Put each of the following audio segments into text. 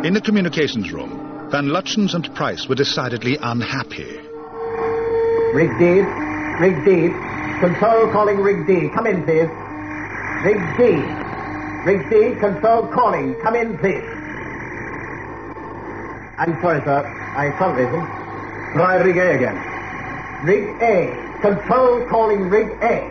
In the communications room, Van Lutyens and Price were decidedly unhappy. Rig D. Rig D. Control calling Rig D. Come in, please. Rig D. Rig D. Control calling. Come in, please. I'm sorry, sir. I can't listen. Try Rig A again. Rig A. Control calling Rig A.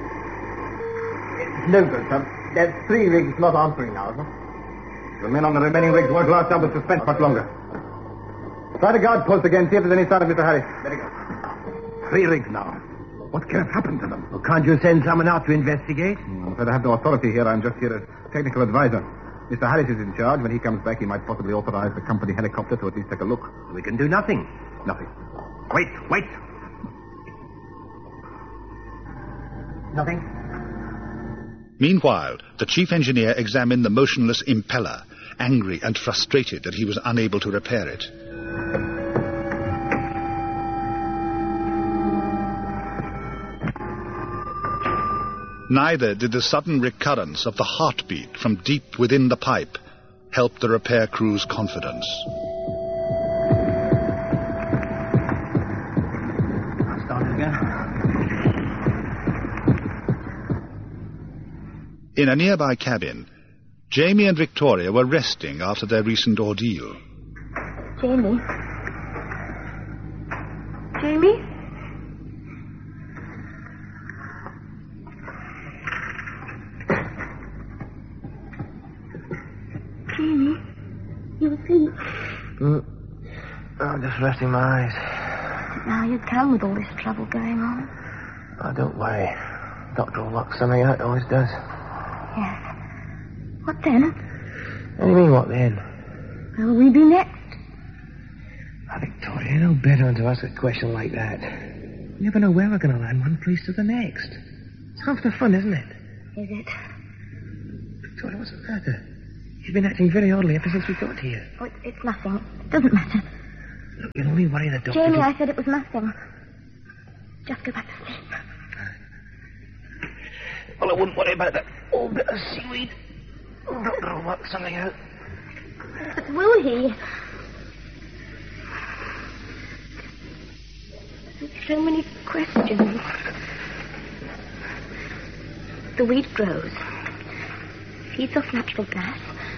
It's no good, sir. There's 3 rigs not answering now, sir. The men on the remaining rigs won't last out with suspense much longer. Try the guard post again, see if there's any sign of Mr. Harris. Very good. 3 rigs now. What can have happened to them? Well, can't you send someone out to investigate? I'm afraid I have no authority here. I'm just here as technical advisor. Mr. Harris is in charge. When he comes back, he might possibly authorize the company helicopter to at least take a look. We can do nothing. Nothing. Wait. Nothing? Meanwhile, the chief engineer examined the motionless impeller, angry and frustrated that he was unable to repair it. Neither did the sudden recurrence of the heartbeat from deep within the pipe help the repair crew's confidence. I'll start it again. In a nearby cabin, Jamie and Victoria were resting after their recent ordeal. Jamie? Jamie? Jamie? You asleep? I'm just resting my eyes. Now you can with all this trouble going on. Oh, don't worry. Doctor will lock something out, always does. Yes. What then? What do you mean, what then? Where will we be next? Victoria, you know better than to ask a question like that. You never know where we're going to land one place to the next. It's half the fun, isn't it? Is it? Victoria, what's the matter? You've been acting very oddly ever since we got here. Oh, it's nothing. It doesn't matter. Look, you'll only worry the doctor. Jamie, I said it was nothing. Just go back to sleep. Well, I wouldn't worry about that old bit of seaweed. The doctor will work something out. But will he? So many questions. The weed grows. Feeds off natural gas.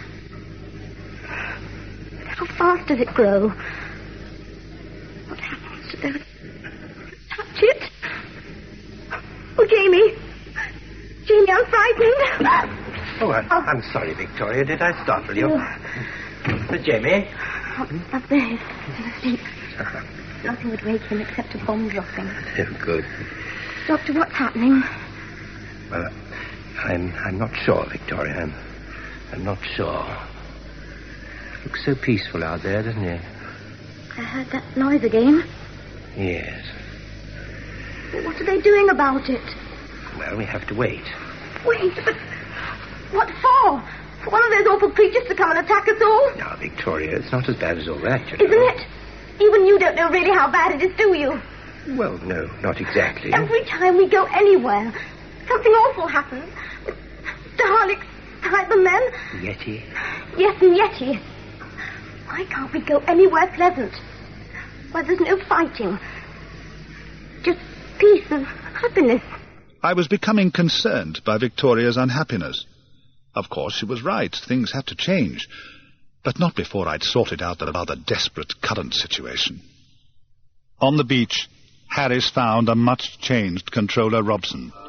But how fast does it grow? What happens to those... Touch it? Oh, Jamie. Jamie, I'm frightened. Oh, I'm sorry, Victoria. Did I startle you? But Jamie? Up there. He's asleep. Nothing would wake him except a bomb dropping. Oh, good. Doctor, what's happening? Well, I'm not sure, Victoria. I'm not sure. It looks so peaceful out there, doesn't it? I heard that noise again. Yes. What are they doing about it? Well, we have to wait. Wait, but what for? For one of those awful creatures to come and attack us all? Now, Victoria, it's not as bad as all that, you know. Isn't it? Even you don't know really how bad it is, do you? Well, no, not exactly. Every time we go anywhere, something awful happens. Daleks, Cybermen. Yeti? Yes, and Yeti. Why can't we go anywhere pleasant? Where there's no fighting. Just peace and happiness. I was becoming concerned by Victoria's unhappiness. Of course, she was right. Things had to change. But not before I'd sorted out the rather desperate current situation. On the beach, Harris found a much-changed Controller Robson.